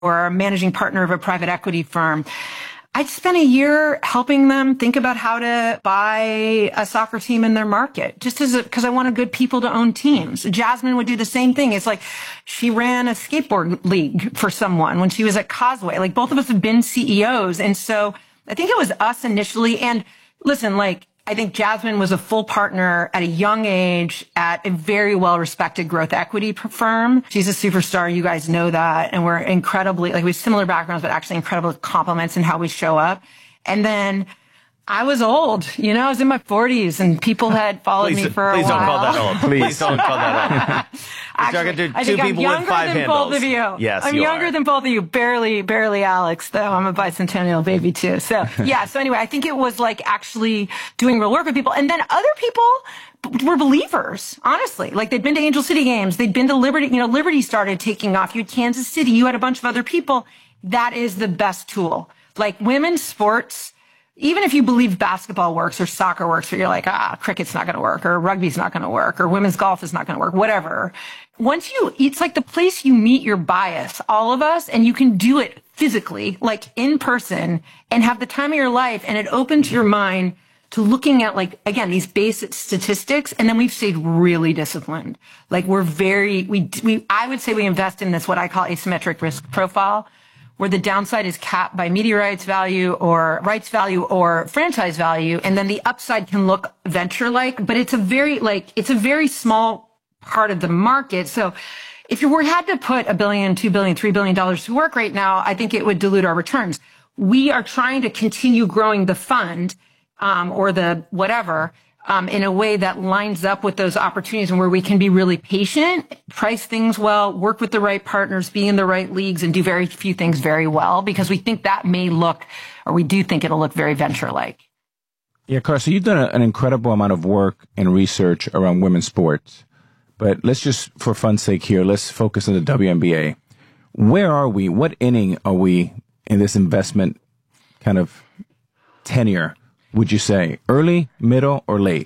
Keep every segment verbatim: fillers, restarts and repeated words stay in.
or a managing partner of a private equity firm. I'd spent a year helping them think about how to buy a soccer team in their market, just as because I wanted good people to own teams. Jasmine would do the same thing. It's like she ran a skateboard league for someone when she was at Causeway. Like both of us have been C E Os. And so I think it was us initially. And listen, like, I think Jasmine was a full partner at a young age at a very well-respected growth equity firm. She's a superstar. You guys know that. And we're incredibly, like we have similar backgrounds, but actually incredible compliments in how we show up. And then I was old, you know, I was in my forties and people had followed please, me for a please while. Please don't call that old. Please don't call that old. Actually, to I two think people I'm with five younger than handles. both of you. Yes, I'm you younger are. than both of you. Barely, barely Alex, though. I'm a bicentennial baby, too. So, yeah. So anyway, I think it was like actually doing real work with people. And then other people were believers, honestly. Like they'd been to Angel City games. They'd been to Liberty. You know, Liberty started taking off. You had Kansas City. You had a bunch of other people. That is the best tool. Like women's sports, even if you believe basketball works or soccer works, or you're like, ah, cricket's not going to work, or rugby's not going to work, or women's golf is not going to work, whatever. Once you, it's like the place you meet your bias, all of us, and you can do it physically, like in person, and have the time of your life, and it opens your mind to looking at, like, again, these basic statistics, and then we've stayed really disciplined. Like, we're very, we, we, I would say we invest in this, what I call asymmetric risk profile, where the downside is capped by media rights value or rights value or franchise value. And then the upside can look venture-like, but it's a very, like, it's a very small part of the market. So if you were had to put a billion, two billion, three billion dollars to work right now, I think it would dilute our returns. We are trying to continue growing the fund, um, or the whatever, Um, in a way that lines up with those opportunities and where we can be really patient, price things well, work with the right partners, be in the right leagues, and do very few things very well, because we think that may look, or we do think it'll look very venture-like. Yeah, Carson, you've done a, an incredible amount of work and research around women's sports. But let's just, for fun's sake here, let's focus on the W N B A. Where are we? What inning are we in this investment kind of tenure? Would you say early, middle, or late?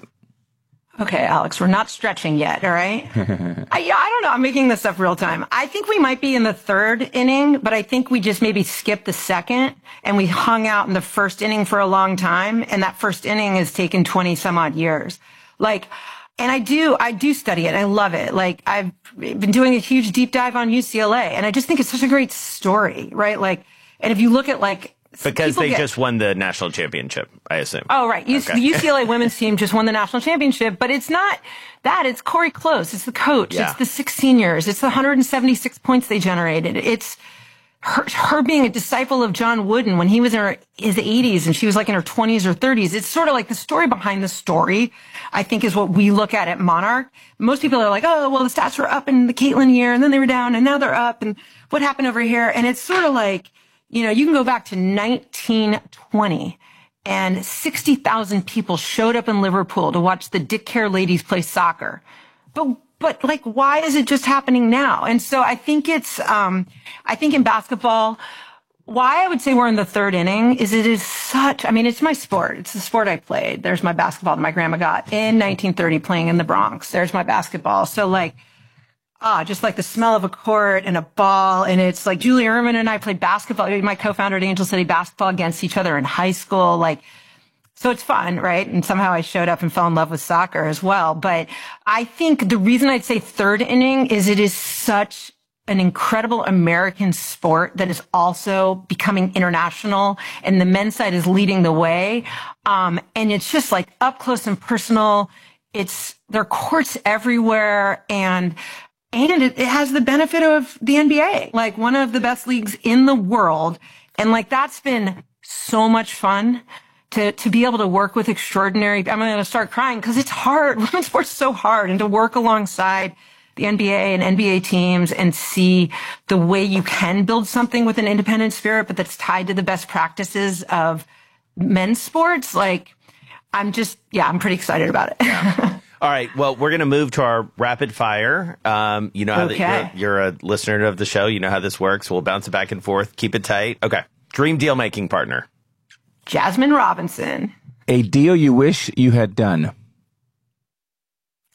Okay, Alex, we're not stretching yet, all right? I, yeah, I don't know. I'm making this up real time. I think we might be in the third inning, but I think we just maybe skipped the second and we hung out in the first inning for a long time. And that first inning has taken twenty some odd years. Like, and I do, I do study it. I love it. Like, I've been doing a huge deep dive on U C L A, and I just think it's such a great story, right? Like, and if you look at like, Because they get, just won the national championship, I assume. Oh, right. U- okay. The U C L A women's team just won the national championship, but it's not that. It's Corey Close. It's the coach. Yeah. It's the six seniors. It's the one hundred seventy-six points they generated. It's her, her being a disciple of John Wooden when he was in her, his eighties and she was like in her twenties or thirties. It's sort of like the story behind the story, I think, is what we look at at Monarch. Most people are like, oh, well, the stats were up in the Caitlin year and then they were down and now they're up and what happened over here? And it's sort of like, you know, you can go back to nineteen twenty and sixty thousand people showed up in Liverpool to watch the Dick Care ladies play soccer. But, but like, why is it just happening now? And so I think it's, um, I think in basketball, why I would say we're in the third inning is it is such, I mean, it's my sport. It's the sport I played. There's my basketball that my grandma got in nineteen thirty playing in the Bronx. There's my basketball. So like, Ah, just like the smell of a court and a ball. And it's like Julie Erman and I played basketball, my co-founder at Angel City Basketball, against each other in high school. Like, so it's fun, right? And somehow I showed up and fell in love with soccer as well. But I think the reason I'd say third inning is it is such an incredible American sport that is also becoming international, and the men's side is leading the way. Um, and it's just like up close and personal. It's, there are courts everywhere, and And it, it has the benefit of the N B A, like one of the best leagues in the world. And like, that's been so much fun to, to be able to work with extraordinary, I'm going to start crying because it's hard. Women's sports is so hard, and to work alongside the N B A and N B A teams and see the way you can build something with an independent spirit, but that's tied to the best practices of men's sports. Like, I'm just, yeah, I'm pretty excited about it. Yeah. All right. Well, we're going to move to our rapid fire. Um, you know how okay. that you're, you're a listener of the show. You know how this works. We'll bounce it back and forth. Keep it tight. Okay. Dream deal making partner. Jasmine Robinson. A deal you wish you had done.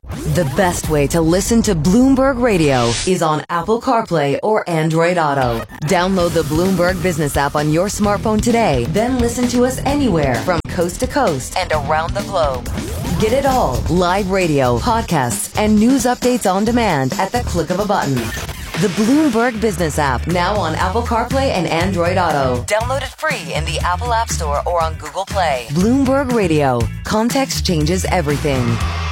The best way to listen to Bloomberg Radio is on Apple CarPlay or Android Auto. Download the Bloomberg Business app on your smartphone today, then listen to us anywhere from coast to coast and around the globe. Get it all, live radio, podcasts, and news updates on demand at the click of a button. The Bloomberg Business app, now on Apple CarPlay and Android Auto. Download it free in the Apple App Store or on Google Play. Bloomberg Radio. Context changes everything.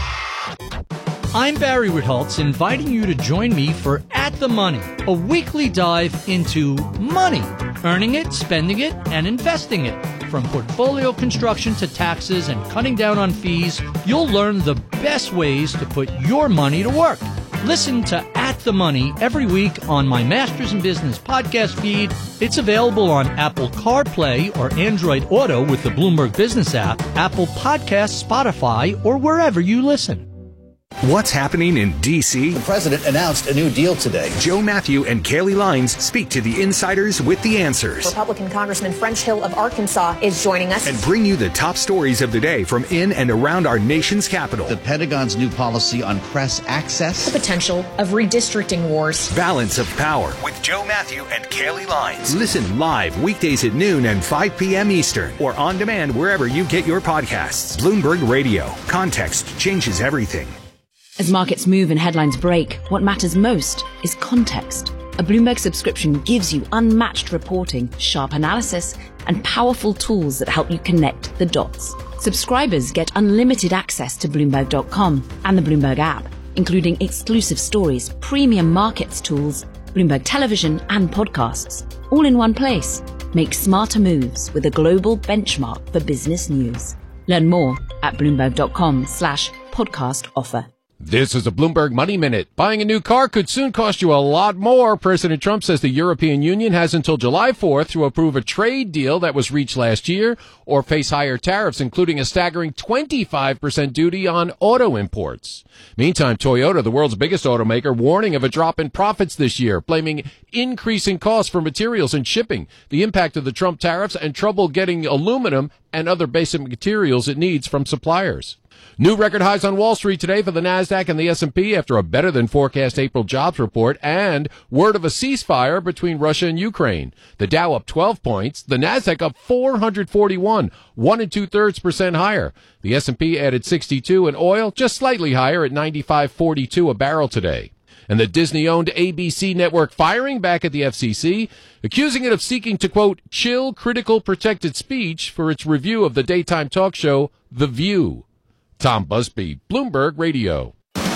I'm Barry Ritholtz, inviting you to join me for At the Money, a weekly dive into money, earning it, spending it, and investing it. From portfolio construction to taxes and cutting down on fees, you'll learn the best ways to put your money to work. Listen to At the Money every week on my Masters in Business podcast feed. It's available on Apple CarPlay or Android Auto with the Bloomberg Business app, Apple Podcasts, Spotify, or wherever you listen. What's happening in D C? The president announced a new deal today. Joe Matthew and Kaylee Lines speak to the insiders with the answers. Republican Congressman French Hill of Arkansas is joining us. And bring you the top stories of the day from in and around our nation's capital. The Pentagon's new policy on press access. The potential of redistricting wars. Balance of Power with Joe Matthew and Kaylee Lines. Listen live weekdays at noon and five p.m. Eastern or on demand wherever you get your podcasts. Bloomberg Radio. Context changes everything. As markets move and headlines break, what matters most is context. A Bloomberg subscription gives you unmatched reporting, sharp analysis, and powerful tools that help you connect the dots. Subscribers get unlimited access to Bloomberg dot com and the Bloomberg app, including exclusive stories, premium markets tools, Bloomberg television, and podcasts, all in one place. Make smarter moves with a global benchmark for business news. Learn more at Bloomberg dot com slash podcast offer. This is a Bloomberg Money Minute. Buying a new car could soon cost you a lot more. President Trump says the European Union has until July fourth to approve a trade deal that was reached last year or face higher tariffs, including a staggering twenty-five percent duty on auto imports. Meantime, Toyota, the world's biggest automaker, warning of a drop in profits this year, blaming increasing costs for materials and shipping, the impact of the Trump tariffs, and trouble getting aluminum and other basic materials it needs from suppliers. New record highs on Wall Street today for the NASDAQ and the S and P after a better-than-forecast April jobs report and word of a ceasefire between Russia and Ukraine. The Dow up twelve points, the NASDAQ up four hundred forty-one, one and two-thirds percent higher. The S and P added sixty-two, and oil just slightly higher at ninety-five forty-two a barrel today. And the Disney-owned A B C network firing back at the F C C, accusing it of seeking to, quote, chill critical protected speech for its review of the daytime talk show The View. Tom Busby, Bloomberg Radio.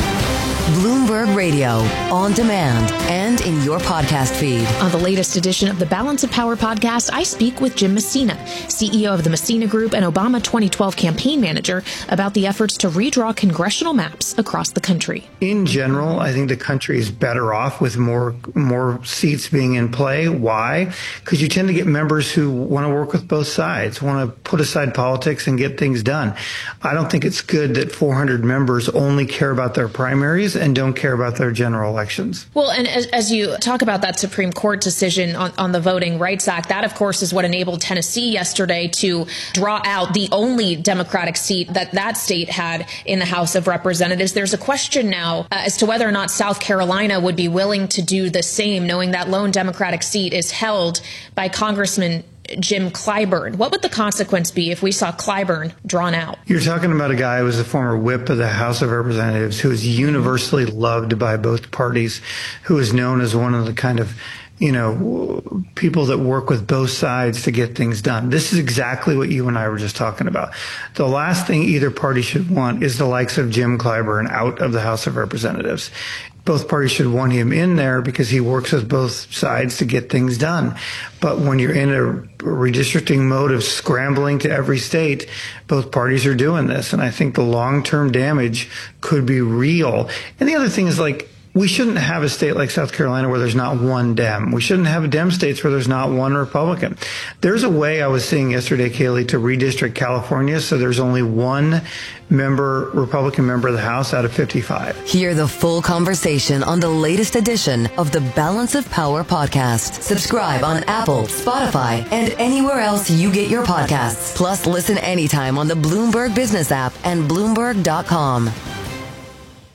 Bloomberg Radio, on demand and in your podcast feed. On the latest edition of the Balance of Power podcast, I speak with Jim Messina, C E O of the Messina Group and Obama twenty twelve campaign manager, about the efforts to redraw congressional maps across the country. In general, I think the country is better off with more more seats being in play. Why? Because you tend to get members who want to work with both sides, want to put aside politics and get things done. I don't think it's good that four hundred members only care about their primaries and don't care about their general elections. Well, and as, as you talk about that Supreme Court decision on, on the Voting Rights Act, that, of course, is what enabled Tennessee yesterday to draw out the only Democratic seat that that state had in the House of Representatives. There's a question now uh, as to whether or not South Carolina would be willing to do the same, knowing that lone Democratic seat is held by Congressman Jim Clyburn. What would the consequence be if we saw Clyburn drawn out? You're talking about a guy who was a former whip of the House of Representatives, who is universally loved by both parties, who is known as one of the kind of, you know, people that work with both sides to get things done. This is exactly what you and I were just talking about. The last thing either party should want is the likes of Jim Clyburn out of the House of Representatives. Both parties should want him in there because he works with both sides to get things done. But when you're in a redistricting mode of scrambling to every state, both parties are doing this. And I think the long-term damage could be real. And the other thing is, like, we shouldn't have a state like South Carolina where there's not one Dem. We shouldn't have Dem states where there's not one Republican. There's a way, I was seeing yesterday, Kaylee, to redistrict California so there's only one member, Republican member of the House out of fifty-five. Hear the full conversation on the latest edition of the Balance of Power podcast. Subscribe on Apple, Spotify, and anywhere else you get your podcasts. Plus, listen anytime on the Bloomberg Business app and Bloomberg dot com.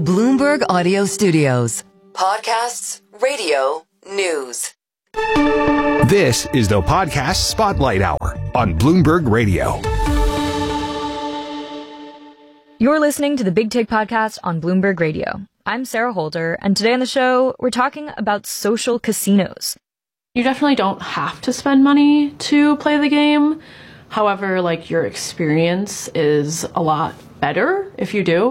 Bloomberg Audio Studios. Podcasts, radio, news. This is the Podcast Spotlight Hour on Bloomberg Radio. You're listening to the Big Take Podcast on Bloomberg Radio. I'm Sarah Holder, and today on the show, we're talking about social casinos. You definitely don't have to spend money to play the game. However, like, your experience is a lot better if you do.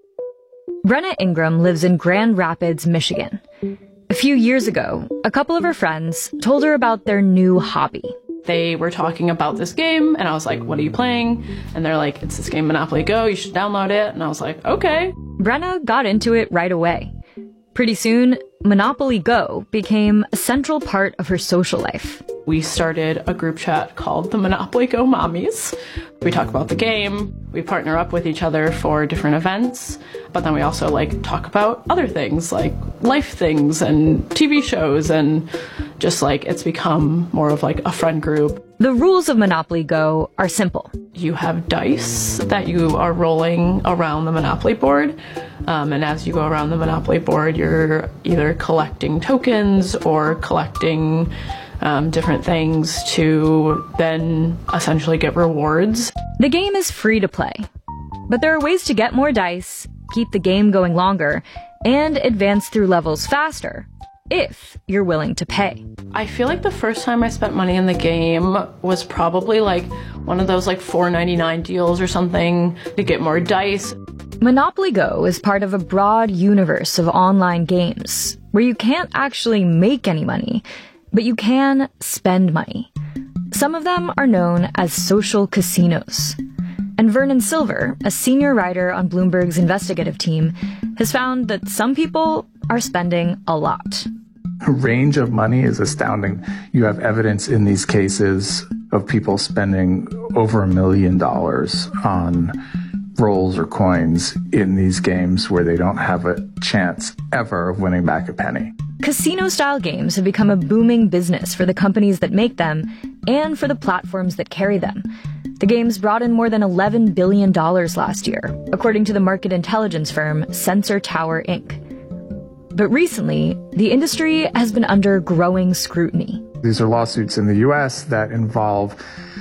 Brenna Ingram lives in Grand Rapids, Michigan. A few years ago, a couple of her friends told her about their new hobby. They were talking about this game, and I was like, what are you playing? And they're like, it's this game Monopoly Go, you should download it. And I was like, okay. Brenna got into it right away. Pretty soon, Monopoly Go became a central part of her social life. We started a group chat called the Monopoly Go Mommies. We talk about the game, we partner up with each other for different events, but then we also like talk about other things like life things and T V shows, and just like it's become more of like a friend group. The rules of Monopoly Go are simple. You have dice that you are rolling around the Monopoly board. Um, and as you go around the Monopoly board, you're either collecting tokens or collecting um, different things to then essentially get rewards. The game is free to play, but there are ways to get more dice, keep the game going longer, and advance through levels faster, if you're willing to pay. I feel like the first time I spent money in the game was probably like one of those like four ninety-nine deals or something to get more dice. Monopoly Go is part of a broad universe of online games where you can't actually make any money, but you can spend money. Some of them are known as social casinos. And Vernon Silver, a senior writer on Bloomberg's investigative team, has found that some people are spending a lot. The range of money is astounding. You have evidence in these cases of people spending over a million dollars on rolls or coins in these games where they don't have a chance ever of winning back a penny. Casino-style games have become a booming business for the companies that make them and for the platforms that carry them. The games brought in more than eleven billion dollars last year, according to the market intelligence firm Sensor Tower, Incorporated. But recently, the industry has been under growing scrutiny. These are lawsuits in the U S that involve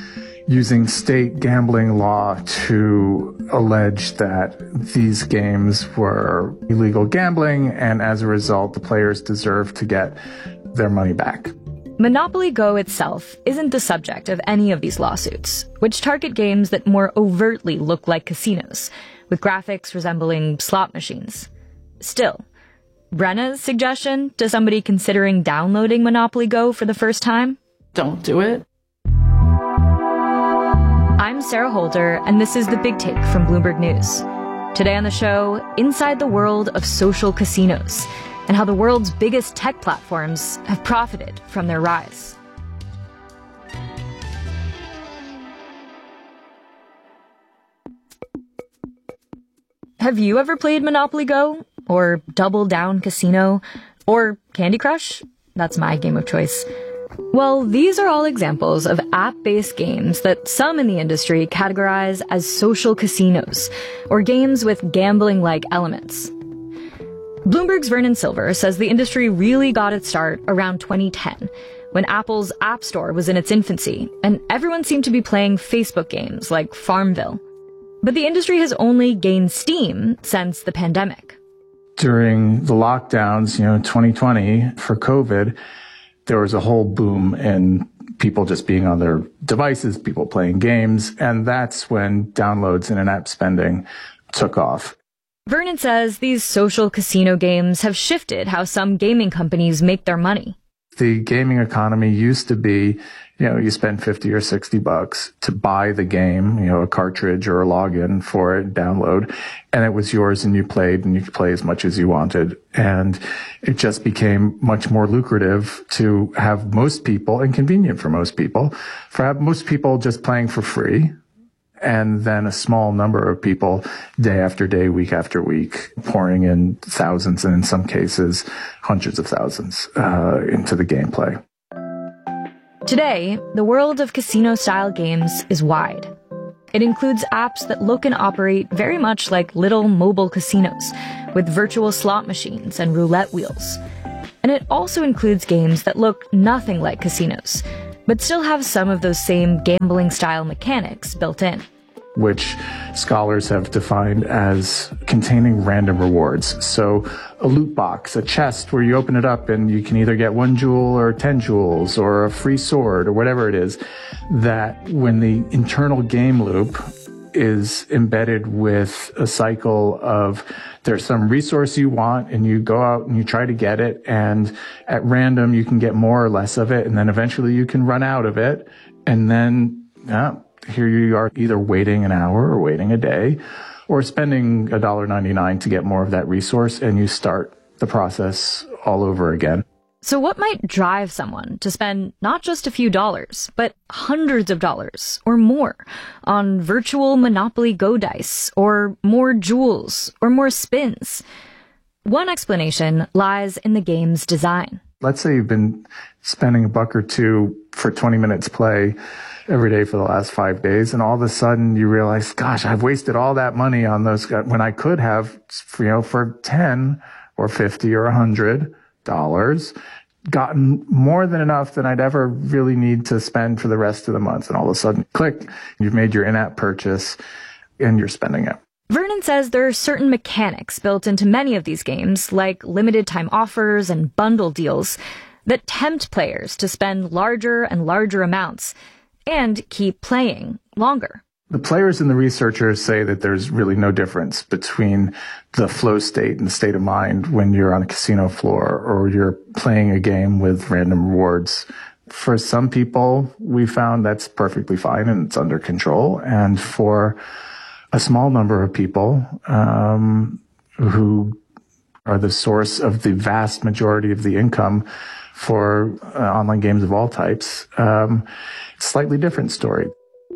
using state gambling law to allege that these games were illegal gambling, and as a result, the players deserve to get their money back. Monopoly Go itself isn't the subject of any of these lawsuits, which target games that more overtly look like casinos, with graphics resembling slot machines. Still, Brenna's suggestion to somebody considering downloading Monopoly Go for the first time? Don't do it. I'm Sarah Holder, and this is The Big Take from Bloomberg News. Today on the show, inside the world of social casinos, and how the world's biggest tech platforms have profited from their rise. Have you ever played Monopoly Go? Or Double Down Casino? Or Candy Crush? That's my game of choice. Well, these are all examples of app-based games that some in the industry categorize as social casinos, or games with gambling-like elements. Bloomberg's Vernon Silver says the industry really got its start around twenty ten, when Apple's App Store was in its infancy, and everyone seemed to be playing Facebook games like Farmville. But the industry has only gained steam since the pandemic. During the lockdowns, you know, twenty twenty, for COVID, there was a whole boom in people just being on their devices, people playing games, and that's when downloads and in-app spending took off. Vernon says these social casino games have shifted how some gaming companies make their money. The gaming economy used to be, you know, you spend fifty or sixty bucks to buy the game, you know, a cartridge or a login for it, download, and it was yours and you played and you could play as much as you wanted. And it just became much more lucrative to have most people, and convenient for most people, for have most people just playing for free. And then a small number of people day after day, week after week, pouring in thousands and in some cases hundreds of thousands uh, into the gameplay. Today, the world of casino-style games is wide. It includes apps that look and operate very much like little mobile casinos, with virtual slot machines and roulette wheels. And it also includes games that look nothing like casinos, but still have some of those same gambling-style mechanics built in, which scholars have defined as containing random rewards. So a loot box, a chest where you open it up and you can either get one jewel or ten jewels or a free sword or whatever it is, that when the internal game loop is embedded with a cycle of there's some resource you want and you go out and you try to get it, and at random you can get more or less of it, and then eventually you can run out of it, and then yeah, here you are either waiting an hour or waiting a day or spending one dollar ninety-nine to get more of that resource, and you start the process all over again. So what might drive someone to spend not just a few dollars, but hundreds of dollars or more on virtual Monopoly Go dice, or more jewels, or more spins? One explanation lies in the game's design. Let's say you've been spending a buck or two for twenty minutes play every day for the last five days, and all of a sudden you realize, gosh, I've wasted all that money on those when I could have, you know, for ten or fifty or one hundred dollars, gotten more than enough than I'd ever really need to spend for the rest of the month. And all of a sudden, click, you've made your in-app purchase and you're spending it. Vernon says there are certain mechanics built into many of these games, like limited time offers and bundle deals, that tempt players to spend larger and larger amounts and keep playing longer. The players and the researchers say that there's really no difference between the flow state and the state of mind when you're on a casino floor or you're playing a game with random rewards. For some people, we found that's perfectly fine and it's under control. And for a small number of people um, who are the source of the vast majority of the income for uh, online games of all types, um, slightly different story.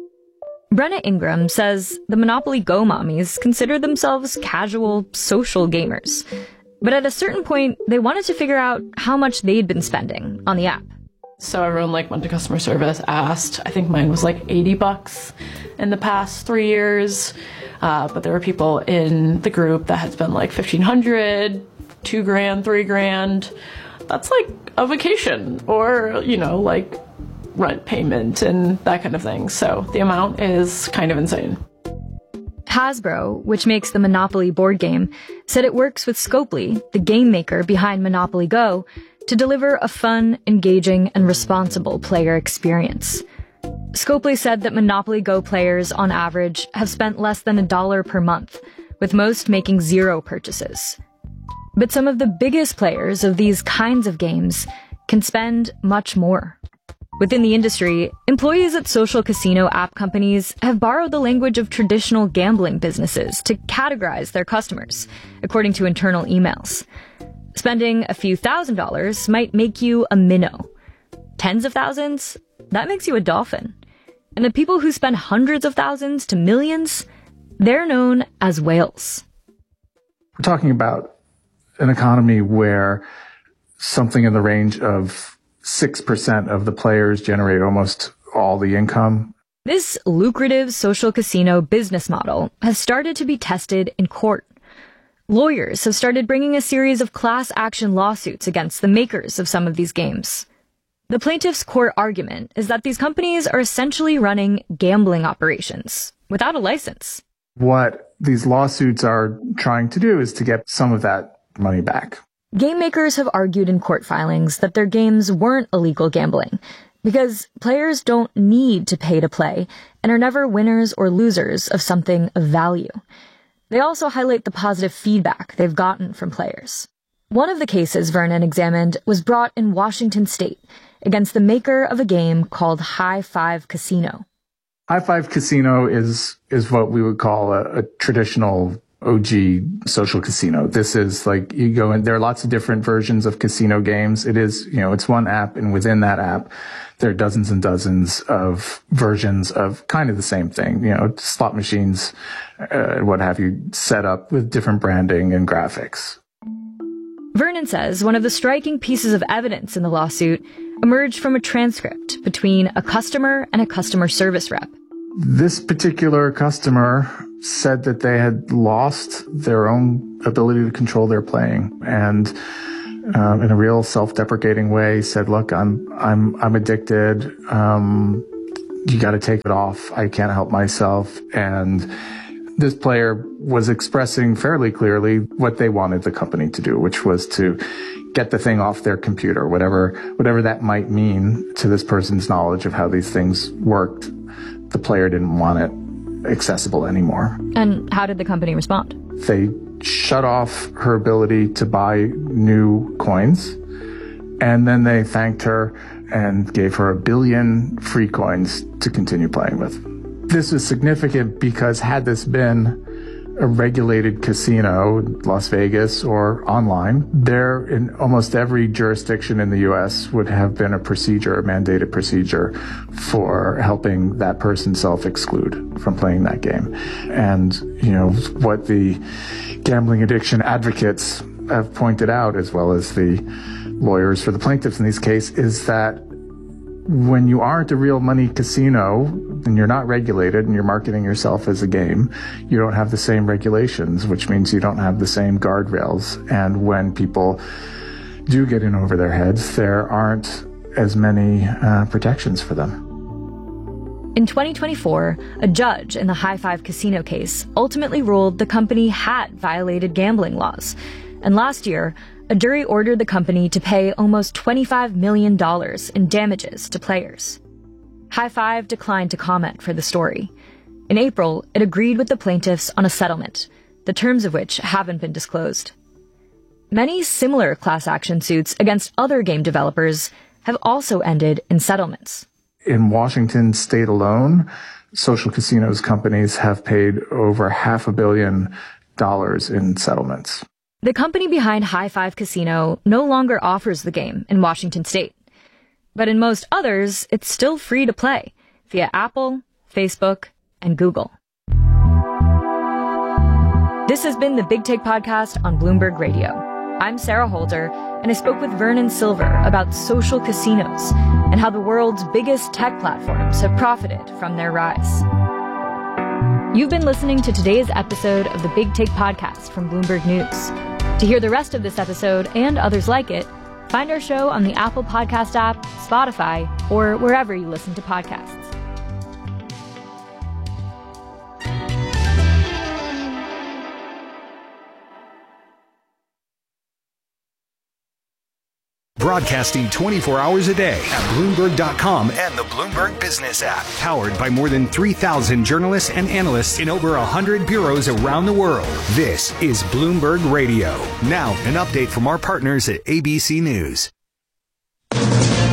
Brenna Ingram says the Monopoly Go mommies consider themselves casual, social gamers. But at a certain point, they wanted to figure out how much they'd been spending on the app. So everyone like went to customer service, asked. I think mine was like eighty bucks in the past three years. Uh, but there were people in the group that had spent like fifteen hundred, two grand, three grand. That's like a vacation or, you know, like rent payment and that kind of thing. So the amount is kind of insane. Hasbro, which makes the Monopoly board game, said it works with Scopely, the game maker behind Monopoly Go, to deliver a fun, engaging, and responsible player experience. Scopely said that Monopoly Go players, on average, have spent less than a dollar per month, with most making zero purchases. But some of the biggest players of these kinds of games can spend much more. Within the industry, employees at social casino app companies have borrowed the language of traditional gambling businesses to categorize their customers, according to internal emails. Spending a few thousand dollars might make you a minnow. Tens of thousands? That makes you a dolphin. And the people who spend hundreds of thousands to millions, they're known as whales. We're talking about an economy where something in the range of six percent of the players generate almost all the income. This lucrative social casino business model has started to be tested in court. Lawyers have started bringing a series of class action lawsuits against the makers of some of these games. The plaintiff's court argument is that these companies are essentially running gambling operations without a license. What these lawsuits are trying to do is to get some of that money back. Game makers have argued in court filings that their games weren't illegal gambling because players don't need to pay to play and are never winners or losers of something of value. They also highlight the positive feedback they've gotten from players. One of the cases Vernon examined was brought in Washington state against the maker of a game called High Five Casino. High Five Casino is is what we would call a, a traditional O G social casino. This is like you go in, there are lots of different versions of casino games. It is, you know, it's one app, and within that app, there are dozens and dozens of versions of kind of the same thing, you know, slot machines, uh, what have you, set up with different branding and graphics. Vernon says one of the striking pieces of evidence in the lawsuit emerged from a transcript between a customer and a customer service rep. This particular customer said that they had lost their own ability to control their playing, and um, in a real self-deprecating way said, look, I'm I'm I'm addicted. Um, you got to take it off. I can't help myself. And this player was expressing fairly clearly what they wanted the company to do, which was to get the thing off their computer, whatever whatever that might mean to this person's knowledge of how these things worked. The player didn't want it accessible anymore. And how did the company respond? They shut off her ability to buy new coins, and then they thanked her and gave her a billion free coins to continue playing with. This is significant because had this been a regulated casino, Las Vegas or online, there in almost every jurisdiction in the U S would have been a procedure, a mandated procedure for helping that person self-exclude from playing that game. And, you know, what the gambling addiction advocates have pointed out, as well as the lawyers for the plaintiffs in this case, is that when you aren't a real money casino and you're not regulated and you're marketing yourself as a game, you don't have the same regulations, which means you don't have the same guardrails. And when people do get in over their heads, there aren't as many uh, protections for them. In twenty twenty-four, a judge in the High Five Casino case ultimately ruled the company had violated gambling laws. And last year, a jury ordered the company to pay almost twenty-five million dollars in damages to players. High Five declined to comment for the story. In April, it agreed with the plaintiffs on a settlement, the terms of which haven't been disclosed. Many similar class action suits against other game developers have also ended in settlements. In Washington state alone, social casinos companies have paid over half a billion dollars in settlements. The company behind High Five Casino no longer offers the game in Washington state. But in most others, it's still free to play via Apple, Facebook, and Google. This has been the Big Take Podcast on Bloomberg Radio. I'm Sarah Holder, and I spoke with Vernon Silver about social casinos and how the world's biggest tech platforms have profited from their rise. You've been listening to today's episode of the Big Take Podcast from Bloomberg News. To hear the rest of this episode and others like it, find our show on the Apple Podcast app, Spotify, or wherever you listen to podcasts. Broadcasting twenty-four hours a day at Bloomberg dot com and the Bloomberg Business app. Powered by more than three thousand journalists and analysts in over one hundred bureaus around the world. This is Bloomberg Radio. Now, an update from our partners at A B C News. From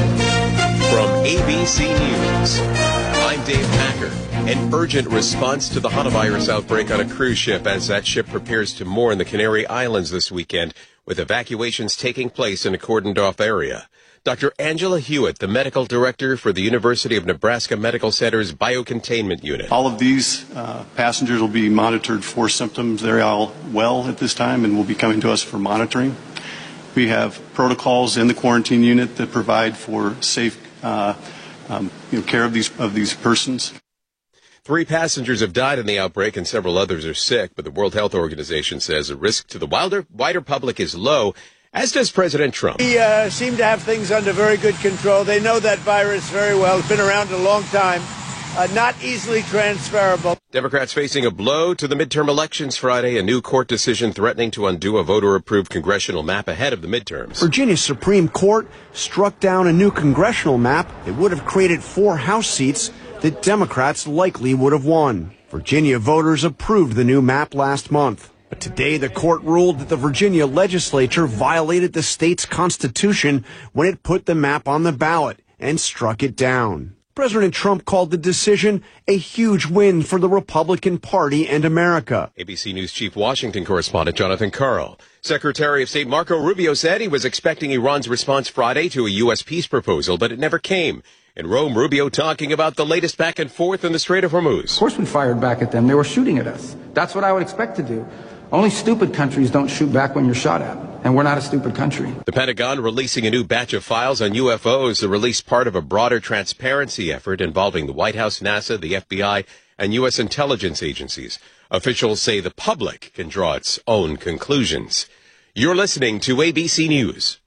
A B C News, I'm Dave Packer. An urgent response to the hantavirus outbreak on a cruise ship as that ship prepares to moor in the Canary Islands this weekend, with evacuations taking place in a cordoned-off area. Doctor Angela Hewitt, the medical director for the University of Nebraska Medical Center's Biocontainment Unit. All of these uh, passengers will be monitored for symptoms. They're all well at this time and will be coming to us for monitoring. We have protocols in the quarantine unit that provide for safe uh, um, you know, care of these of these persons. Three passengers have died in the outbreak and several others are sick, but the World Health Organization says the risk to the wilder, wider public is low, as does President Trump. We uh, seem to have things under very good control. They know that virus very well. It's been around a long time. Uh, not easily transferable. Democrats facing a blow to the midterm elections Friday, a new court decision threatening to undo a voter-approved congressional map ahead of the midterms. Virginia's Supreme Court struck down a new congressional map that would have created four House seats that Democrats likely would have won. Virginia voters approved the new map last month. But today the court ruled that the Virginia legislature violated the state's constitution when it put the map on the ballot and struck it down. President Trump called the decision a huge win for the Republican Party and America. A B C News chief Washington correspondent Jonathan Karl. Secretary of State Marco Rubio said he was expecting Iran's response Friday to a U S peace proposal, but it never came. In Rome, Rubio talking about the latest back and forth in the Strait of Hormuz. Of course we fired back at them. They were shooting at us. That's what I would expect to do. Only stupid countries don't shoot back when you're shot at. And we're not a stupid country. The Pentagon releasing a new batch of files on U F Os, the release part of a broader transparency effort involving the White House, NASA, the F B I, and U S intelligence agencies. Officials say the public can draw its own conclusions. You're listening to A B C News.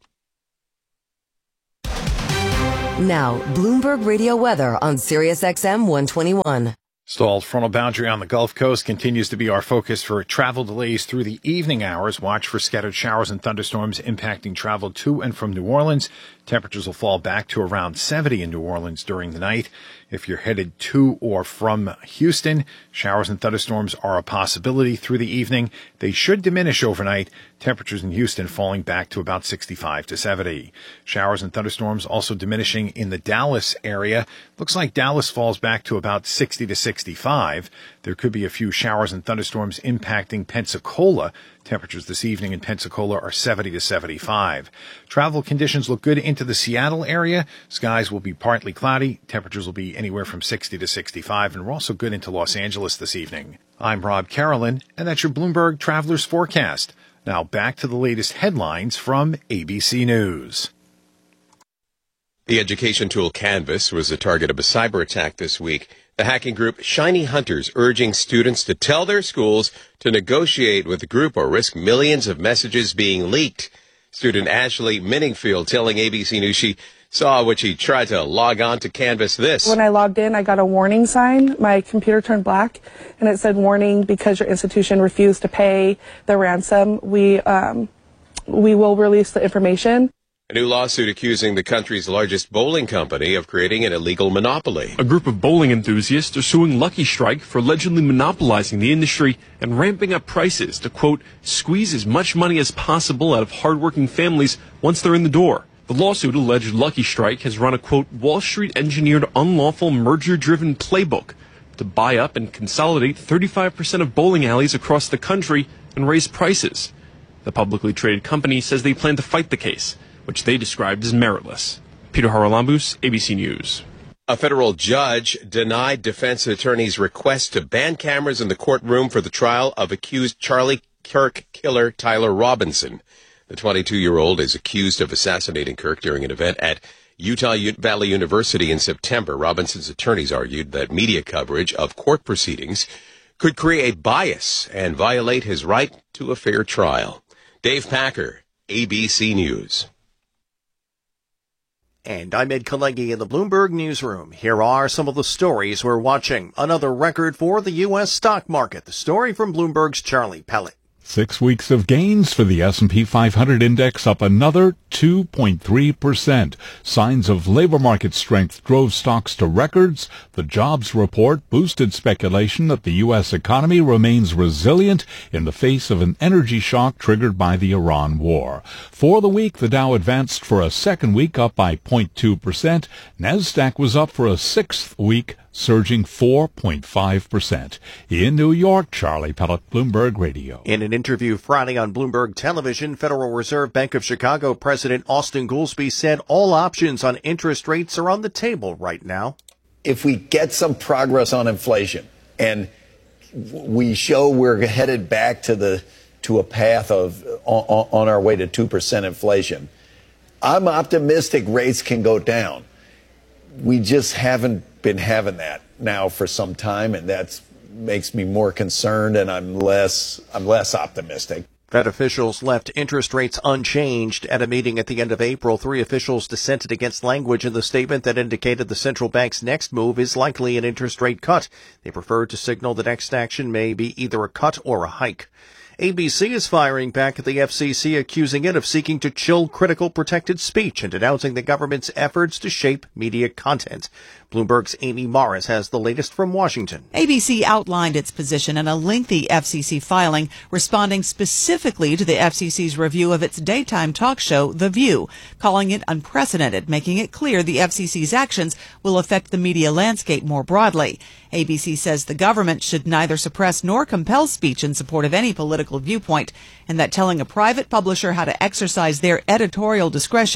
Now, Bloomberg Radio weather on Sirius X M one twenty-one. Stalled frontal boundary on the Gulf Coast continues to be our focus for travel delays through the evening hours. Watch for scattered showers and thunderstorms impacting travel to and from New Orleans. Temperatures will fall back to around seventy in New Orleans during the night. If you're headed to or from Houston, showers and thunderstorms are a possibility through the evening. They should diminish overnight. Temperatures in Houston falling back to about sixty-five to seventy. Showers and thunderstorms also diminishing in the Dallas area. Looks like Dallas falls back to about sixty to sixty-five. There could be a few showers and thunderstorms impacting Pensacola. Temperatures this evening in Pensacola are seventy to seventy-five. Travel conditions look good into the Seattle area. Skies will be partly cloudy. Temperatures will be anywhere from sixty to sixty-five, and we're also good into Los Angeles this evening. I'm Rob Carolyn, and that's your Bloomberg Travelers Forecast. Now back to the latest headlines from A B C News. The education tool Canvas was the target of a cyber attack this week. The hacking group Shiny Hunters urging students to tell their schools to negotiate with the group or risk millions of messages being leaked. Student Ashley Minningfield telling A B C News she saw when she tried to log on to Canvas this. When I logged in, I got a warning sign. My computer turned black, and it said, warning, because your institution refused to pay the ransom, we, um, we will release the information. A new lawsuit accusing the country's largest bowling company of creating an illegal monopoly. A group of bowling enthusiasts are suing Lucky Strike for allegedly monopolizing the industry and ramping up prices to, quote, squeeze as much money as possible out of hardworking families once they're in the door. The lawsuit alleged Lucky Strike has run a, quote, Wall Street engineered unlawful merger-driven playbook to buy up and consolidate thirty-five percent of bowling alleys across the country and raise prices. The publicly traded company says they plan to fight the case, which they described as meritless. Peter Haralambous, A B C News. A federal judge denied defense attorneys' request to ban cameras in the courtroom for the trial of accused Charlie Kirk killer Tyler Robinson. The twenty-two-year-old is accused of assassinating Kirk during an event at Utah Valley University in September. Robinson's attorneys argued that media coverage of court proceedings could create bias and violate his right to a fair trial. Dave Packer, A B C News. And I'm Ed Kalegi in the Bloomberg Newsroom. Here are some of the stories we're watching. Another record for the U S stock market. The story from Bloomberg's Charlie Pellet. Six weeks of gains for the S and P five hundred index, up another two point three percent. Signs of labor market strength drove stocks to records. The jobs report boosted speculation that the U S economy remains resilient in the face of an energy shock triggered by the Iran war. For the week, the Dow advanced for a second week, up by zero point two percent. NASDAQ was up for a sixth week, surging four point five percent. In New York, Charlie Pellet, Bloomberg Radio. In an interview Friday on Bloomberg Television, Federal Reserve Bank of Chicago President Austin Goolsbee said all options on interest rates are on the table right now. If we get some progress on inflation and we show we're headed back to the to a path of on, on our way to two percent inflation, I'm optimistic rates can go down. We just haven't been having that now for some time, and that makes me more concerned, and I'm less I'm less optimistic. Fed officials left interest rates unchanged at a meeting at the end of April. Three officials dissented against language in the statement that indicated the central bank's next move is likely an interest rate cut. They preferred to signal the next action may be either a cut or a hike. A B C is firing back at the F C C, accusing it of seeking to chill critical protected speech and denouncing the government's efforts to shape media content. Bloomberg's Amy Morris has the latest from Washington. A B C outlined its position in a lengthy F C C filing, responding specifically to the F C C's review of its daytime talk show, The View, calling it unprecedented, making it clear the F C C's actions will affect the media landscape more broadly. A B C says the government should neither suppress nor compel speech in support of any political viewpoint, and that telling a private publisher how to exercise their editorial discretion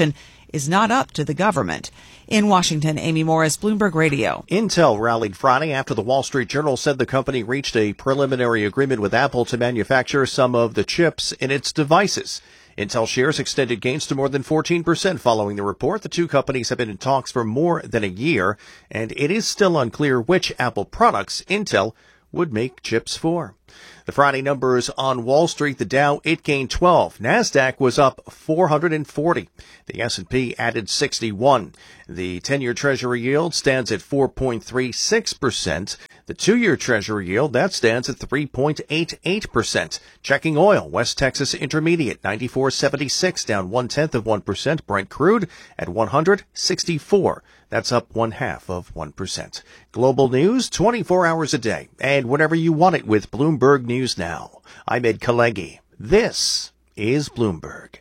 is not up to the government. In Washington, Amy Morris, Bloomberg Radio. Intel rallied Friday after the Wall Street Journal said the company reached a preliminary agreement with Apple to manufacture some of the chips in its devices. Intel shares extended gains to more than fourteen percent following the report. The two companies have been in talks for more than a year, and it is still unclear which Apple products Intel would make chips for. The Friday numbers on Wall Street, the Dow, it gained twelve. NASDAQ was up four hundred forty. The S and P added sixty-one. The ten-year Treasury yield stands at four point three six percent. The two-year Treasury yield, that stands at three point eight eight percent. Checking oil, West Texas Intermediate, ninety-four seventy-six, down one-tenth of one percent. Brent crude at one hundred sixty-four. That's up one-half of one percent. Global news, twenty-four hours a day, and whenever you want it with Bloomberg News Now. I'm Ed Kalegi. This is Bloomberg.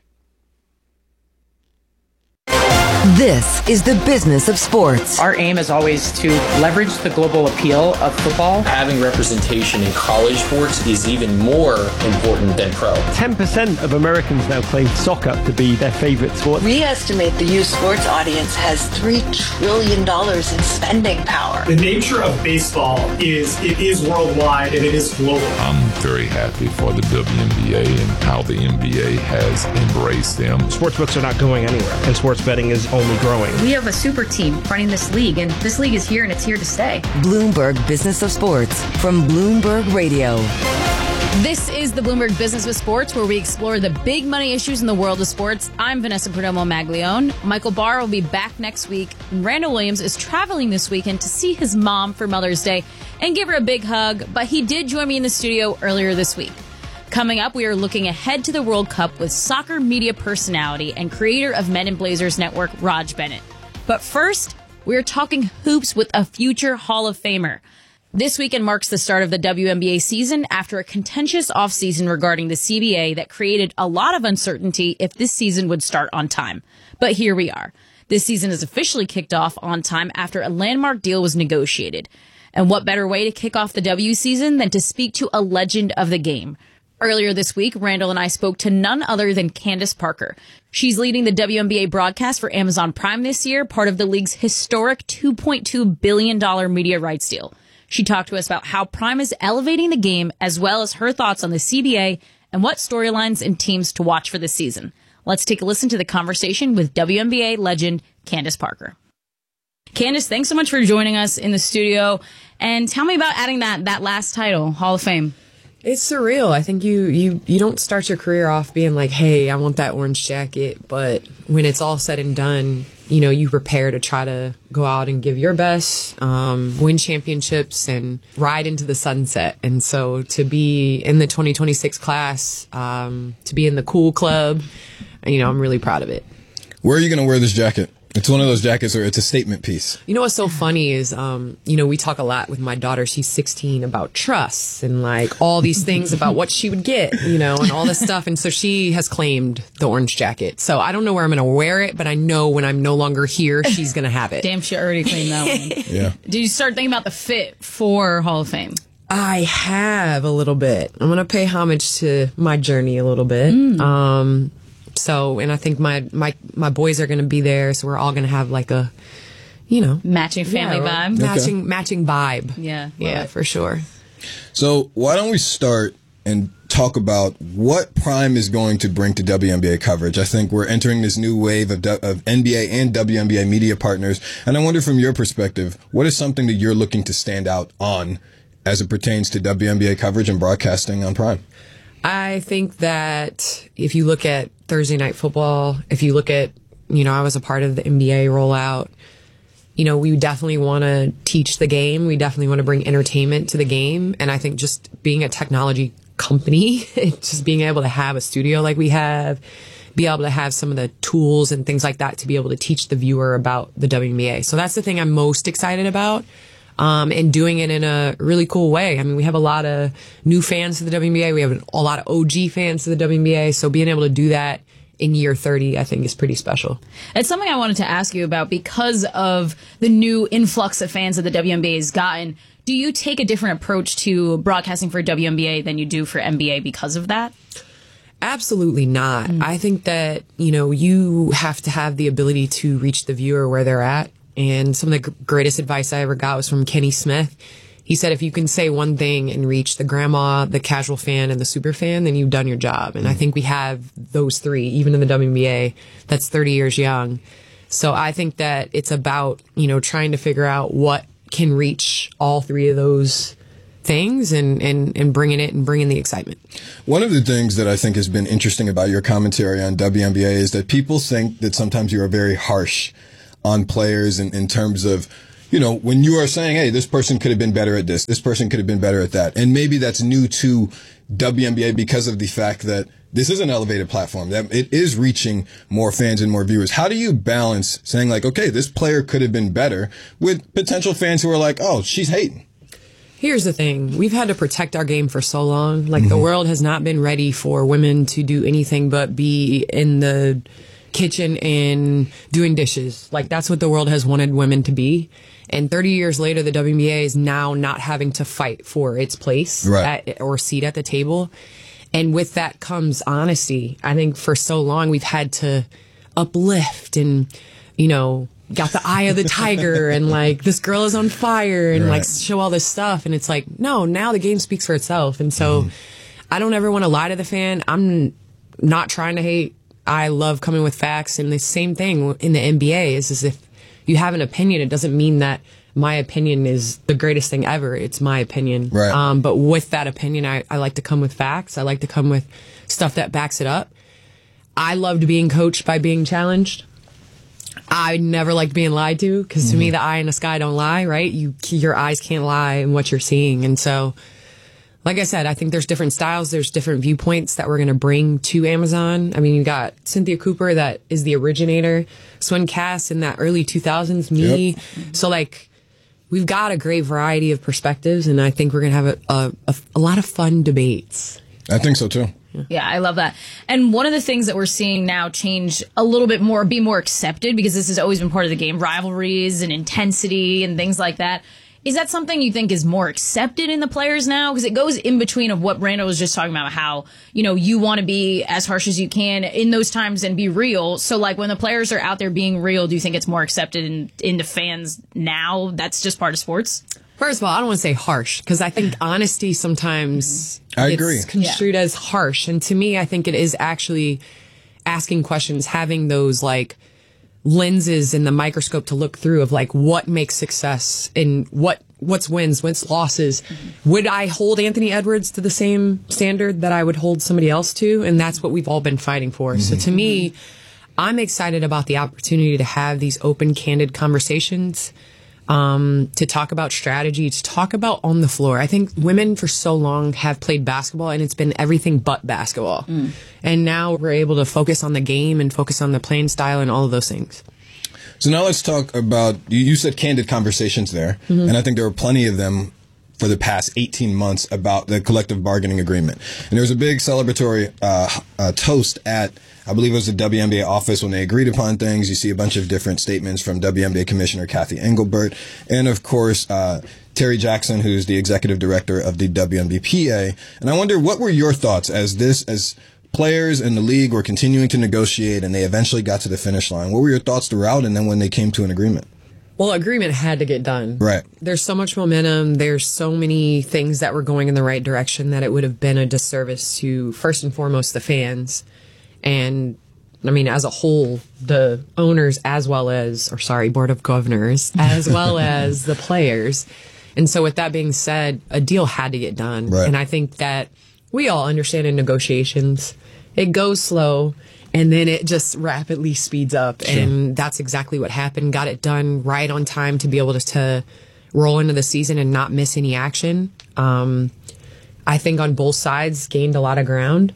This is the business of sports. Our aim is always to leverage the global appeal of football. Having representation in college sports is even more important than pro. ten percent of Americans now claim soccer to be their favorite sport. We estimate the youth sports audience has three trillion dollars in spending power. The nature of baseball is it is worldwide and it is global. I'm very happy for the W N B A and how the N B A has embraced them. Sportsbooks are not going anywhere, and sports betting is only growing. We have a super team running this league, and this league is here and it's here to stay. Bloomberg Business of Sports from Bloomberg Radio. This is the Bloomberg Business of Sports, where we explore the big money issues in the world of sports. I'm Vanessa Perdomo Maglione. Michael Barr will be back next week. And Randall Williams is traveling this weekend to see his mom for Mother's Day and give her a big hug, but he did join me in the studio earlier this week. Coming up, we are looking ahead to the World Cup with soccer media personality and creator of Men in Blazers Network, Raj Bennett. But first, we are talking hoops with a future Hall of Famer. This weekend marks the start of the W N B A season after a contentious offseason regarding the C B A that created a lot of uncertainty if this season would start on time. But here we are. This season is officially kicked off on time after a landmark deal was negotiated. And what better way to kick off the W season than to speak to a legend of the game? Earlier this week, Randall and I spoke to none other than Candace Parker. She's leading the W N B A broadcast for Amazon Prime this year, part of the league's historic two point two billion dollars media rights deal. She talked to us about how Prime is elevating the game, as well as her thoughts on the C B A and what storylines and teams to watch for this season. Let's take a listen to the conversation with W N B A legend Candace Parker. Candace, thanks so much for joining us in the studio. And tell me about adding that, that last title, Hall of Fame. It's surreal. I think you, you, you don't start your career off being like, hey, I want that orange jacket. But when it's all said and done, you know, you prepare to try to go out and give your best, um, win championships and ride into the sunset. And so to be in the twenty twenty-six class, um, to be in the cool club, you know, I'm really proud of it. Where are you going to wear this jacket? It's one of those jackets where it's a statement piece. You know what's so funny is, um, you know, we talk a lot with my daughter. She's sixteen about trusts and like all these things about what she would get, you know, and all this stuff. And so she has claimed the orange jacket. So I don't know where I'm going to wear it, but I know when I'm no longer here, she's going to have it. Damn, she already claimed that one. Yeah. Did you start thinking about the fit for Hall of Fame? I have a little bit. I'm going to pay homage to my journey a little bit. Mm. Um, So, and I think my, my, my boys are going to be there. So we're all going to have like a, you know, matching family yeah, vibe, matching, okay. matching vibe. Yeah. Yeah, it. for sure. So why don't we start and talk about what Prime is going to bring to W N B A coverage? I think we're entering this new wave of, of N B A and W N B A media partners. And I wonder from your perspective, what is something that you're looking to stand out on as it pertains to W N B A coverage and broadcasting on Prime? I think that if you look at Thursday Night Football, if you look at, you know, I was a part of the N B A rollout, you know, we definitely want to teach the game. We definitely want to bring entertainment to the game. And I think just being a technology company, just being able to have a studio like we have, be able to have some of the tools and things like that to be able to teach the viewer about the W N B A. So that's the thing I'm most excited about. Um, and doing it in a really cool way. I mean, we have a lot of new fans to the W N B A. We have a lot of O G fans to the W N B A. So being able to do that in year thirty, I think is pretty special. It's something I wanted to ask you about because of the new influx of fans that the W N B A has gotten. Do you take a different approach to broadcasting for W N B A than you do for N B A because of that? Absolutely not. Mm. I think that, you know, you have to have the ability to reach the viewer where they're at. And some of the g- greatest advice I ever got was from Kenny Smith. He said, if you can say one thing and reach the grandma, the casual fan, and the super fan, then you've done your job. And mm. I think we have those three, even in the W N B A, that's thirty years young. So I think that it's about, you know, trying to figure out what can reach all three of those things and, and, and bringing it and bringing the excitement. One of the things that I think has been interesting about your commentary on W N B A is that people think that sometimes you are very harsh on players in, in terms of, you know, when you are saying, hey, this person could have been better at this, this person could have been better at that. And maybe that's new to W N B A because of the fact that this is an elevated platform, that it is reaching more fans and more viewers. How do you balance saying like, okay, this player could have been better with potential fans who are like, oh, she's hating? Here's the thing. We've had to protect our game for so long. Like, mm-hmm. the world has not been ready for women to do anything but be in the kitchen and doing dishes. Like, that's what the world has wanted women to be. And thirty years later, the W N B A is now not having to fight for its place right. at, or seat at the table. And with that comes honesty. I think for so long we've had to uplift and, you know, got the eye of the tiger and like, this girl is on fire and right. like show all this stuff. And it's like, no, now the game speaks for itself. And so mm. I don't ever want to lie to the fan. I'm not trying to hate. I love coming with facts. And the same thing in the N B A is, is if you have an opinion, it doesn't mean that my opinion is the greatest thing ever. It's my opinion. Right. Um, but with that opinion, I, I like to come with facts. I like to come with stuff that backs it up. I loved being coached by being challenged. I never liked being lied to because to mm. me, the eye in the sky don't lie, right? You, your eyes can't lie in what you're seeing. And so, like I said, I think there's different styles. There's different viewpoints that we're going to bring to Amazon. I mean, you got Cynthia Cooper that is the originator, Swin Cass in that early two thousands, me. Yep. So like, we've got a great variety of perspectives, and I think we're going to have a, a, a, a lot of fun debates. I think so, too. Yeah, I love that. And one of the things that we're seeing now change a little bit more, be more accepted, because this has always been part of the game, rivalries and intensity and things like that. Is that something you think is more accepted in the players now? Because it goes in between of what Randall was just talking about, how, you know, you want to be as harsh as you can in those times and be real. So, like, when the players are out there being real, do you think it's more accepted in, in the fans now? That's just part of sports? First of all, I don't want to say harsh, because I think honesty sometimes I gets agree. construed yeah. as harsh. And to me, I think it is actually asking questions, having those, like, lenses in the microscope to look through of like what makes success and what what's wins, what's losses. Mm-hmm. Would I hold Anthony Edwards to the same standard that I would hold somebody else to? And that's what we've all been fighting for. Mm-hmm. So to me, I'm excited about the opportunity to have these open, candid conversations, um, to talk about strategy, to talk about on the floor. I think women for so long have played basketball and it's been everything but basketball. Mm. And now we're able to focus on the game and focus on the playing style and all of those things. So now let's talk about, you, you said candid conversations there, mm-hmm. and I think there were plenty of them for the past eighteen months about the collective bargaining agreement. And there was a big celebratory uh, uh, toast at, I believe it was the W N B A office when they agreed upon things. You see a bunch of different statements from W N B A Commissioner Kathy Engelbert, and of course, uh, Terry Jackson, who's the executive director of the W N B P A. And I wonder, what were your thoughts as this, as players in the league were continuing to negotiate and they eventually got to the finish line? What were your thoughts throughout and then when they came to an agreement? Well, agreement had to get done. Right. There's so much momentum. There's so many things that were going in the right direction that it would have been a disservice to, first and foremost, the fans. And, I mean, as a whole, the owners as well as, or sorry, Board of Governors, as well as the players. And so with that being said, a deal had to get done. Right. And I think that we all understand in negotiations, it goes slow. And then it just rapidly speeds up. Sure. And that's exactly what happened. Got it done right on time to be able to, to roll into the season and not miss any action. Um, I think on both sides gained a lot of ground.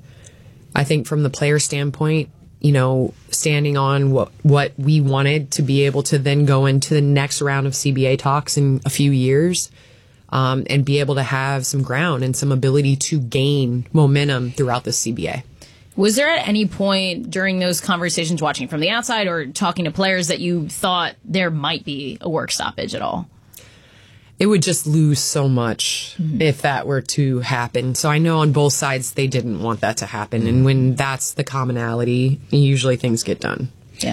I think from the player standpoint, you know, standing on what, what we wanted to be able to then go into the next round of C B A talks in a few years, um, and be able to have some ground and some ability to gain momentum throughout the C B A. Was there at any point during those conversations, watching from the outside or talking to players, that you thought there might be a work stoppage at all? it would just lose so much mm-hmm. if that were to happen. So I know on both sides they didn't want that to happen. And when that's the commonality, usually things get done. Yeah.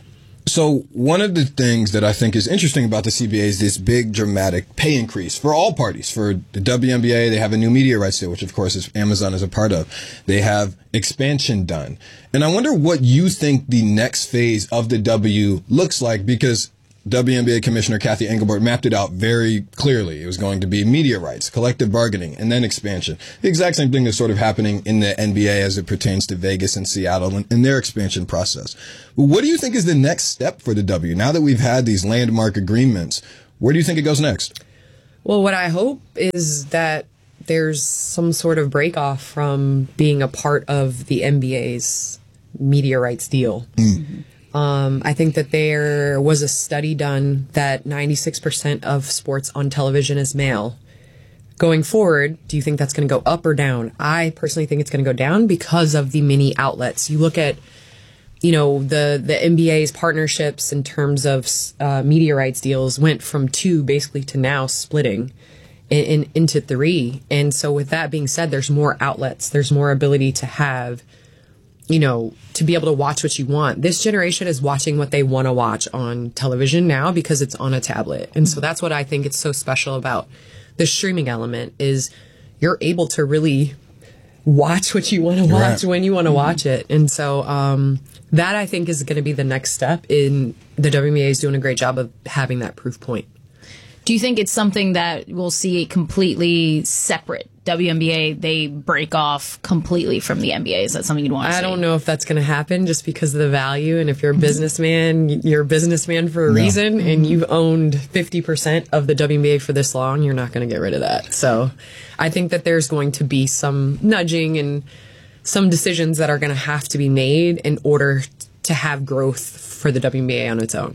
So one of the things that I think is interesting about the C B A is this big dramatic pay increase for all parties. For the W N B A, they have a new media rights deal, which of course is Amazon is a part of. They have expansion done. And I wonder what you think the next phase of the W looks like, because W N B A Commissioner Kathy Engelbert mapped it out very clearly. It was going to be media rights, collective bargaining, and then expansion. The exact same thing is sort of happening in the N B A as it pertains to Vegas and Seattle and, and their expansion process. What do you think is the next step for the W? Now that we've had these landmark agreements, where do you think it goes next? Well, what I hope is that there's some sort of break off from being a part of the N B A's media rights deal. Mm. Um, I think that there was a study done that ninety-six percent of sports on television is male. Going forward, do you think that's going to go up or down? I personally think it's going to go down because of the many outlets. You look at, you know, the, the N B A's partnerships in terms of uh, media rights deals went from two basically to now splitting in, in, into three. And so with that being said, there's more outlets. There's more ability to have, you know, to be able to watch what you want. This generation is watching what they want to watch on television now because it's on a tablet. And so that's what I think it's so special about the streaming element is you're able to really watch what you want to watch right. when you want to watch it. And so um, that I think is going to be the next step in the W N B A is doing a great job of having that proof point. Do you think it's something that we'll see completely separate? W N B A, they break off completely from the N B A. Is that something you'd want to see? I don't know if that's going to happen just because of the value. And if you're a businessman, you're a businessman for a reason. No. And you've owned fifty percent of the W N B A for this long, you're not going to get rid of that. So I think that there's going to be some nudging and some decisions that are going to have to be made in order to have growth for the W N B A on its own.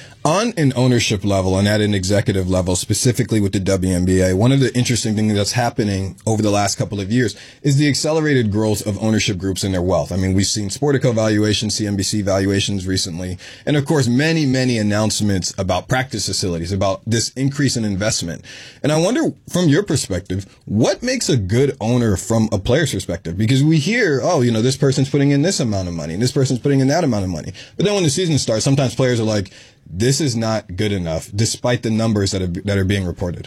On an ownership level and at an executive level, specifically with the W N B A, one of the interesting things that's happening over the last couple of years is the accelerated growth of ownership groups and their wealth. I mean, we've seen Sportico valuations, C N B C valuations recently, and of course, many, many announcements about practice facilities, about this increase in investment. And I wonder, from your perspective, what makes a good owner from a player's perspective? Because we hear, oh, you know, this person's putting in this amount of money, and this person's putting in that amount of money. But then when the season starts, sometimes players are like, this is not good enough, despite the numbers that are, that are being reported.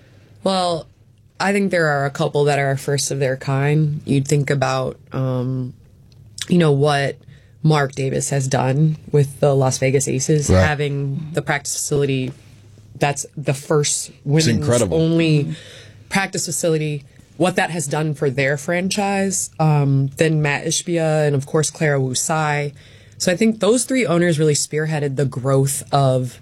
Well, I think there are a couple that are first of their kind. You'd think about, um, you know, what Mark Davis has done with the Las Vegas Aces, right. having the practice facility. That's the first women's only practice facility. What that has done for their franchise. Um, then Matt Ishbia and, of course, Clara Wu Tsai. So I think those three owners really spearheaded the growth of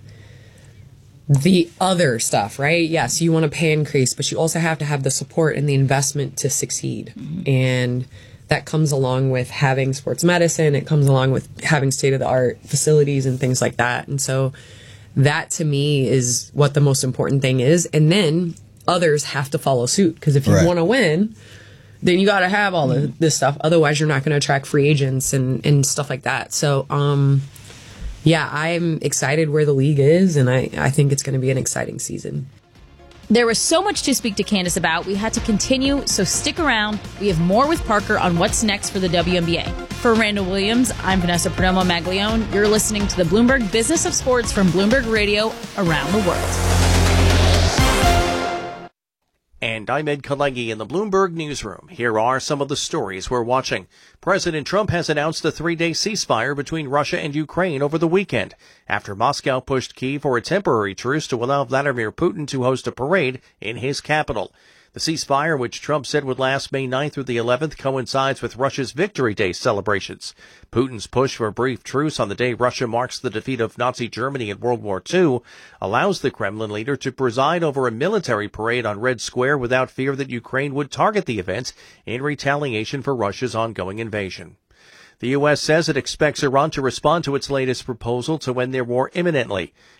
the other stuff, right? Yes, you want a pay increase, but you also have to have the support and the investment to succeed. Mm-hmm. And that comes along with having sports medicine. It comes along with having state-of-the-art facilities and things like that. And so that, to me, is what the most important thing is. And then others have to follow suit, because if you right. want to win, then you got to have all of this stuff. Otherwise, you're not going to attract free agents and, and stuff like that. So, um, yeah, I'm excited where the league is, and I, I think it's going to be an exciting season. There was so much to speak to Candace about. We had to continue, so stick around. We have more with Parker on what's next for the W N B A. For Randall Williams, I'm Vanessa Perdomo Maglione. You're listening to the Bloomberg Business of Sports from Bloomberg Radio around the world. And I'm Ed Kalegi in the Bloomberg Newsroom. Here are some of the stories we're watching. President Trump has announced a three-day ceasefire between Russia and Ukraine over the weekend, after Moscow pushed Kyiv for a temporary truce to allow Vladimir Putin to host a parade in his capital. The ceasefire, which Trump said would last May ninth through the eleventh, coincides with Russia's Victory Day celebrations. Putin's push for a brief truce on the day Russia marks the defeat of Nazi Germany in World War Two allows the Kremlin leader to preside over a military parade on Red Square without fear that Ukraine would target the event in retaliation for Russia's ongoing invasion. The U S says it expects Iran to respond to its latest proposal to end their war imminently.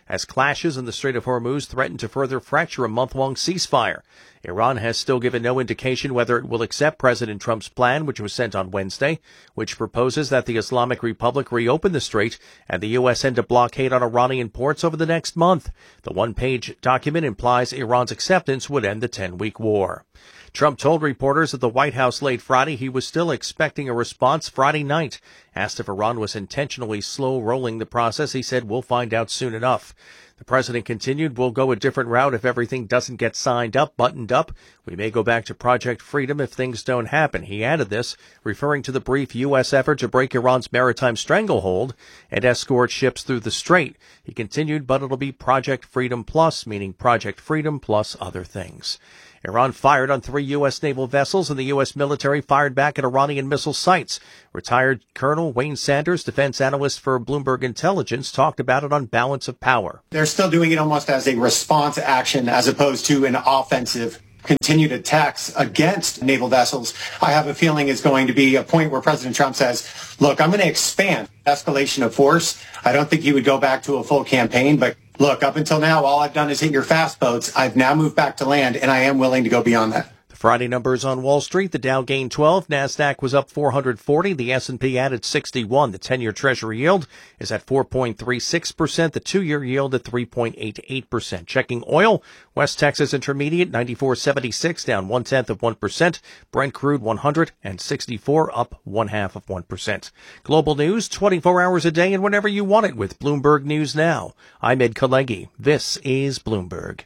as clashes in the Strait of Hormuz threaten to further fracture a month-long ceasefire. Iran has still given no indication whether it will accept President Trump's plan, which was sent on Wednesday, which proposes that the Islamic Republic reopen the strait and the U S end a blockade on Iranian ports over the next month. The one-page document implies Iran's acceptance would end the ten-week war. Trump told reporters at the White House late Friday he was still expecting a response Friday night. Asked if Iran was intentionally slow-rolling the process, he said, "We'll find out soon enough." The president continued, "We'll go a different route if everything doesn't get signed up, buttoned up. We may go back to Project Freedom if things don't happen." He added this, referring to the brief U S effort to break Iran's maritime stranglehold and escort ships through the strait. He continued, "But it'll be Project Freedom Plus, meaning Project Freedom plus other things." Iran fired on three U S naval vessels, and the U S military fired back at Iranian missile sites. Retired Colonel Wayne Sanders, defense analyst for Bloomberg Intelligence, talked about it on Balance of Power. They're still doing it almost as a response action as opposed to an offensive continued attacks against naval vessels. I have a feeling is going to be a point where President Trump says, look, I'm going to expand escalation of force. I don't think he would go back to a full campaign, but look, up until now, all I've done is hit your fast boats. I've now moved back to land, and I am willing to go beyond that. Friday numbers on Wall Street, the Dow gained twelve, NASDAQ was up four hundred forty, the S and P added sixty-one. The ten-year Treasury yield is at four point three six percent, the two-year yield at three point eight eight percent. Checking oil, West Texas Intermediate ninety-four seventy-six, down one-tenth of one percent. Brent crude one hundred sixty-four, up one-half of one percent. Global news, twenty-four hours a day and whenever you want it with Bloomberg News Now. I'm Ed Kalegi. This is Bloomberg.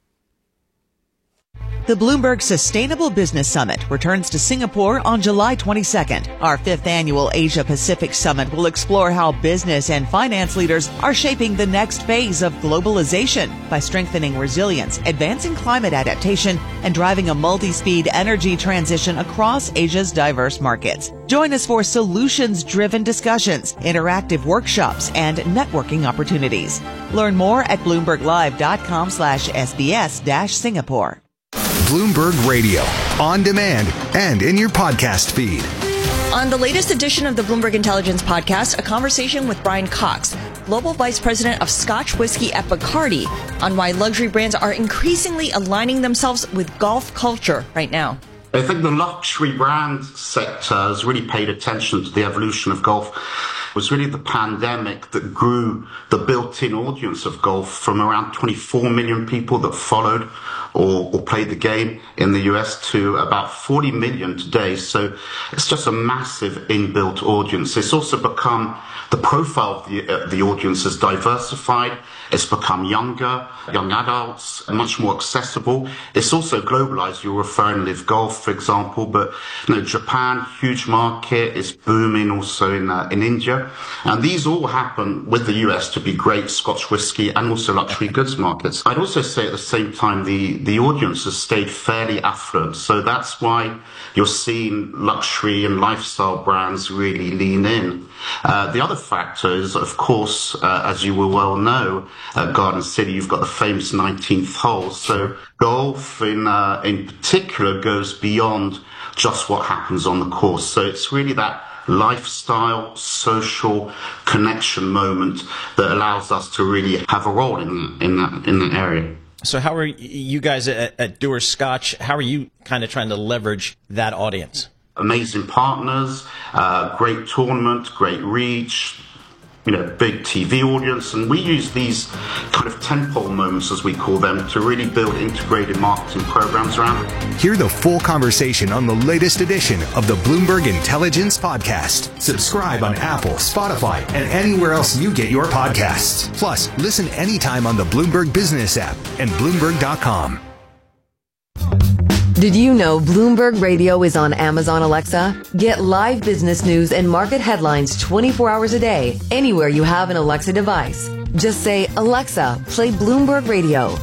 The Bloomberg Sustainable Business Summit returns to Singapore on July twenty-second. Our fifth annual Asia Pacific Summit will explore how business and finance leaders are shaping the next phase of globalization by strengthening resilience, advancing climate adaptation, and driving a multi-speed energy transition across Asia's diverse markets. Join us for solutions-driven discussions, interactive workshops, and networking opportunities. Learn more at bloomberglive.com slash SBS dash Singapore. Bloomberg Radio, on demand and in your podcast feed. On the latest edition of the Bloomberg Intelligence podcast, a conversation with Brian Cox, Global Vice President of Scotch Whisky at Bacardi, on why luxury brands are increasingly aligning themselves with golf culture right now. I think the luxury brand sector has really paid attention to the evolution of golf. It was really the pandemic that grew the built-in audience of golf from around twenty-four million people that followed or, or played the game in the U S to about forty million today. So it's just a massive inbuilt audience. It's also become, the profile of the, uh, the audience has diversified. It's become younger, young adults, much more accessible. It's also globalized. You're referring Live Golf, for example, but you know, Japan, huge market, is booming also in uh, in India. And these all happen with the U S to be great Scotch whisky and also luxury goods markets. I'd also say at the same time, the, the audience has stayed fairly affluent. So that's why you're seeing luxury and lifestyle brands really lean in. Uh, the other factor is, of course, uh, as you will well know, at Garden City, you've got the famous nineteenth hole. So golf in, uh, in particular goes beyond just what happens on the course. So it's really that lifestyle, social connection moment that allows us to really have a role in, in that, in that area. So how are you guys at, at Dewar's Scotch, how are you kind of trying to leverage that audience? Amazing partners, uh, great tournament, great reach, you know, big T V audience, and we use these kind of tentpole moments, as we call them, to really build integrated marketing programs around. Hear the full conversation on the latest edition of the Bloomberg Intelligence Podcast. Subscribe on Apple, Spotify, and anywhere else you get your podcasts. Plus, listen anytime on the Bloomberg Business app and Bloomberg dot com. Did you know Bloomberg Radio is on Amazon Alexa? Get live business news and market headlines twenty-four hours a day, anywhere you have an Alexa device. Just say, Alexa, play Bloomberg Radio.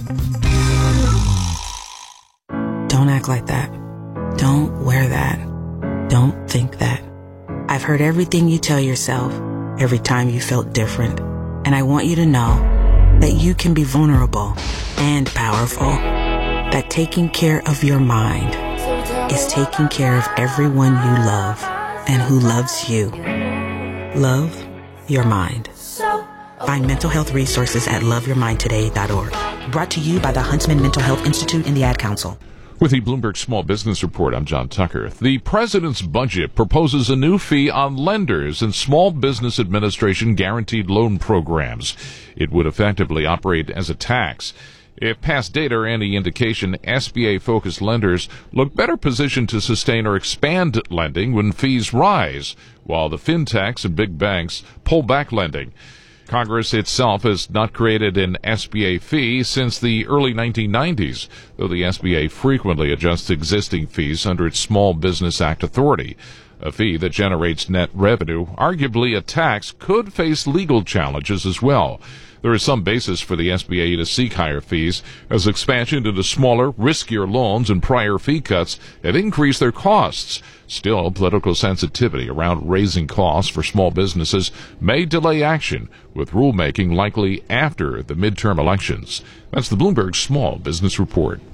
Don't act like that. Don't wear that. Don't think that. I've heard everything you tell yourself every time you felt different. And I want you to know that you can be vulnerable and powerful. That taking care of your mind is taking care of everyone you love and who loves you. Love your mind. Find mental health resources at love your mind today dot org. Brought to you by the Huntsman Mental Health Institute and the Ad Council. With the Bloomberg Small Business Report, I'm John Tucker. The president's budget proposes a new fee on lenders and Small Business Administration guaranteed loan programs. It would effectively operate as a tax. If past data are any indication, S B A-focused lenders look better positioned to sustain or expand lending when fees rise, while the fintechs and big banks pull back lending. Congress itself has not created an S B A fee since the early nineteen nineties, though the S B A frequently adjusts existing fees under its Small Business Act authority. A fee that generates net revenue, arguably a tax, could face legal challenges as well. There is some basis for the S B A to seek higher fees, as expansion into smaller, riskier loans and prior fee cuts have increased their costs. Still, political sensitivity around raising costs for small businesses may delay action, with rulemaking likely after the midterm elections. That's the Bloomberg Small Business Report.